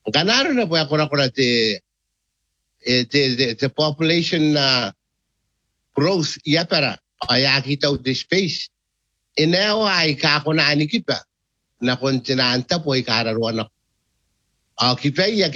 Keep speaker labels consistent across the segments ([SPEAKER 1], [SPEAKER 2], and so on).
[SPEAKER 1] Ganaro na po ako the population growth yapara ay kita the space. Inao ay kako na anikipa na kontinanta po ay kararuan ako. Kipaya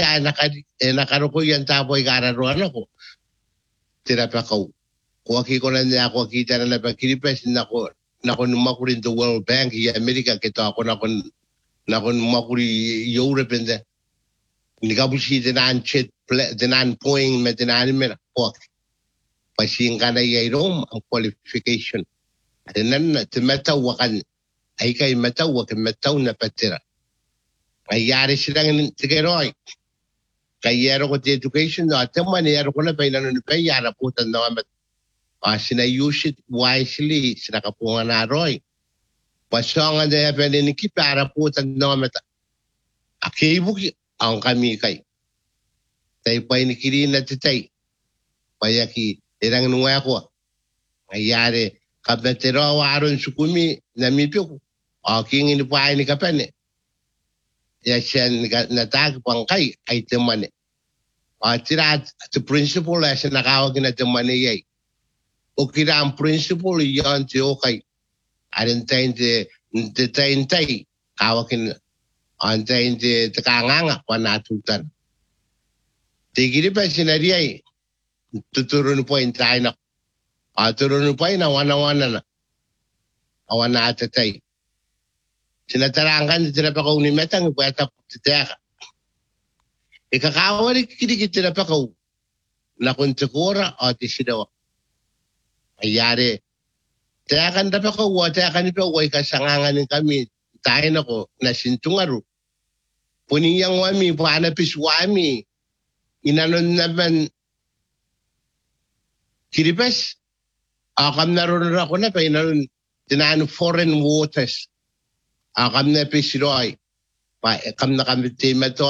[SPEAKER 1] nakarukuyan tapo ay kararuan ako. Tirapa ko. Kuwaki ko na niya ako kita na napakilipes na ko numakurin the World Bank i Amerika kita ako na kon numakuri Europe and ni kabusi dinan chet dinan point me dinan me ko pasing kana yairom ang qualification anan timatawakan ay kay matawakan mataw na patira ay yari silang tigeroy kay yero ko education no ataman yero ko na pailan no pay yara putan no amat sina use it wisely sina kapungan na roy pasongan na yapen ni kipara putan no amat akibuki ang kami kay tay pay ni kirina tay payaki irang nuwa ko ayare kapatero aron sukumi na mipyo aking ini pa ni kapane ya siyan natag pangkay ay temane atira the principle as nakawag na temane yay o kira ang principle yan ti okay arin tay kawakin antayin ti takanganga pa natutan. Tigiri pa sinariyay, tuturun po yung tayo na, turun po yung wana-wana na, awan na atatay. Sinatarangan, tinapakaw ni Metang, pweta po titeka. Ikakawari kinikit tinapakaw, na kuntukura o tisidawa. Ayari, tiyakan napakaw, tiyakan nipa, way kasanganganin kami, tayo na ko, nasintungaru. Puniyang wami, panapis wami, inanon naman, kiripes, akam naroon ako na pa, inanon, tinaan foreign waters, akam na pisroy, akam na kami tema to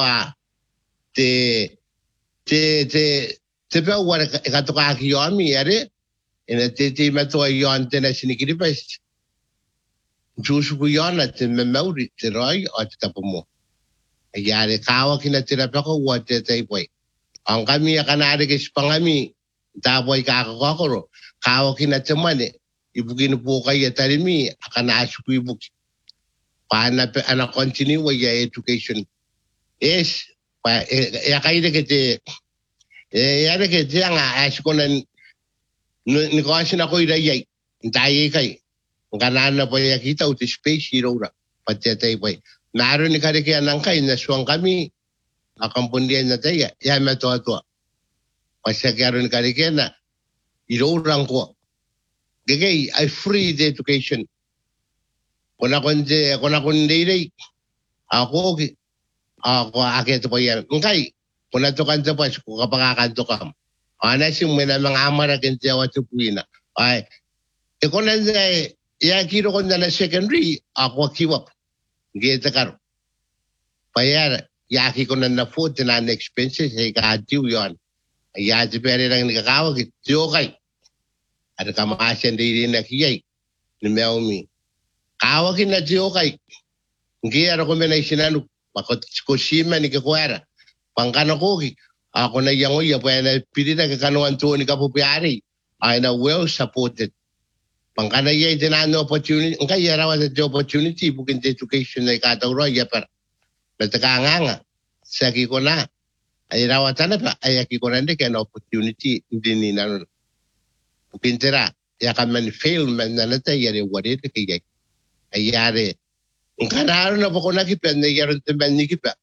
[SPEAKER 1] te pa wala katukaki yomi, yari, ina tema to yon, tina sinikiripes, Diyos ko yan at mamauri, tiroy o titapo mo. Ayari, kawa kinatirapa ko, what the type way. Ang kami, akanarigis pa kami, tapoy kakakakoro, kawa kinatamane, ibugin po kayo tarimi, akanasyo ko ibuki. Paano continue with your education? Yes, kayo na kiti, yari kiti nga, as ko na, nikosin ako irayay, tayo kayo. Kanan na po yung kita uti space hero ra patetay po naroon ni kare kaya nang kay naswang kami akampundian na tayo ya meto ato pasya karo ni kare kaya na hero rang ko gagay I free the education kuna kundi ako akit po yan ngay kuna to kanto pa kapakakanto ka anasim may na mga amara kente awat puina ay ikonan ya kiro ko na secondary ako kiwap gita karo payar yaki ko na food na expenses ay kaatiw yon ya pere lang nikakawag ito kay at kamasyan din na kiyay ni Meomi kawagin na ito kay ngiyara ko may sinanu bakot kushima ni kakwara pangkano kogi ako na yango ya pa na pili na kakanuan to ni kapupiyari ay na well supported Pangkanaya dinano opportunity, ang kaya raw the opportunity bukin education na ikatawro ya par. Natakanga saki ko na ay raw na pa ay aki ko na kaya opportunity hindi na bukin tira ya kaman fail man na natay yari wari te kaya ay yari. Ang kanaro na po ko nakipa na yaron teman nikipa.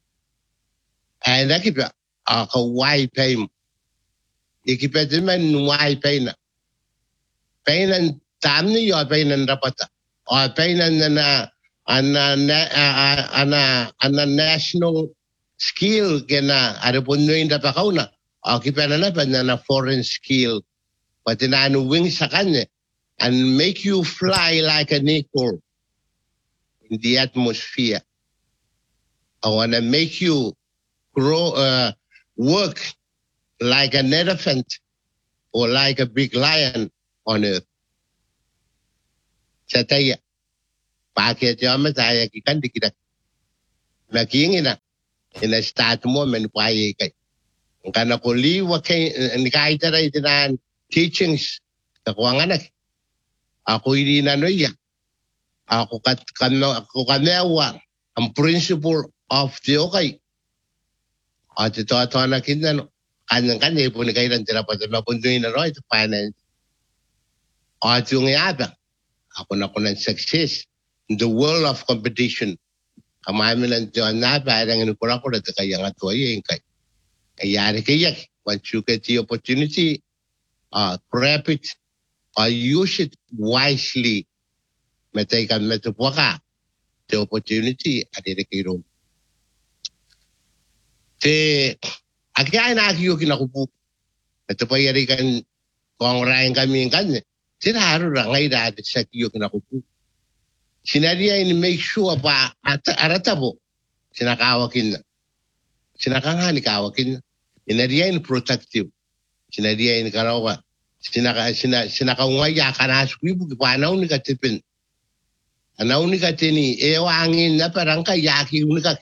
[SPEAKER 1] Ay nakipa ako why pay mo. Ikipa teman why pay na. Painan tamni yo painan rapata o painan na ana national skill kena ada punno inda pa kauna o kipana na foreign skill pati na wing sa kanya and make you fly like an eagle in the atmosphere. I want to make you grow work like an elephant or like a big lion on earth. Sa tayo, bakit yung mataya kikan di kita. Nakingin na, in a start mo men pai kai kana ko li wa kai ni kai tara itinan teachings ta ko ngana ako iri na no ya ako kanewa ang principle of the okay at ito na kinano kanya po ni kailan tira pa sa mapunduin na right finance at yung yata ako na ng success in the world of competition kamami lang dyan na parang inukura ko na kaya nga to ay kayari kaya once you get the opportunity grab it or use it wisely mataikan matupuaka the opportunity at the kiro te akyai na akiyo kinakupu matapayari kan kung raing kami kan sinaharu rangai da sa akiyo kinakupu sinariya in make sure pa aratabo sinakawakin na sinakangani kawakin inariya in protective sinariya in karawa sinakaungaya kana sukwibu pa anaw ni katipin anaw ni katini ewangin na parang kayaki unika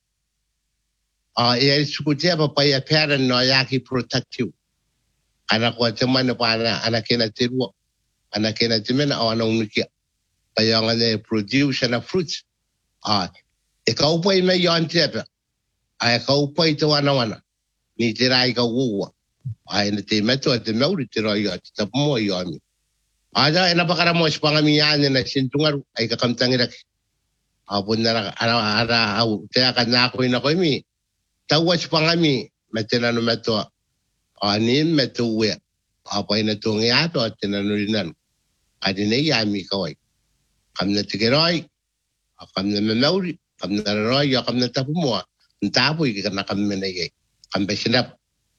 [SPEAKER 1] sukutia pa ya parent no yaki protective anak ko teman pa anak kena tiru anak kena timena o anaw ni kaya nga produce na fruits ikaw pa may yon tepe ikaw pa ito wana ni tiray ka wuwa ay na timeto at mawri tiray at tapo mo yon ada ina bakara mo pangamiyan na sintungar ay kakamtangirak apon na ara kaya kana ko ina ko mi tawas pangami metelano meto anin meto we apa ina tungi ato at tinanurinan adine yami kawai kamna tigeroy kamna mamauri kamna roy kamna tapo mo ntapo ikana kamna nai kambesinap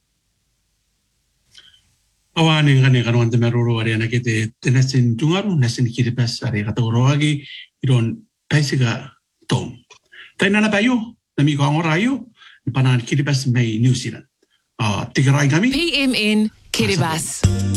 [SPEAKER 2] awani ngani karon temeruro ari ana kete tenasin tungaru nasin kiripas ari katoroagi iron paisiga tom tainana bayo nami ko ngorayo panan kiripas mai New Zealand tigerai kami
[SPEAKER 3] PMN Kiribati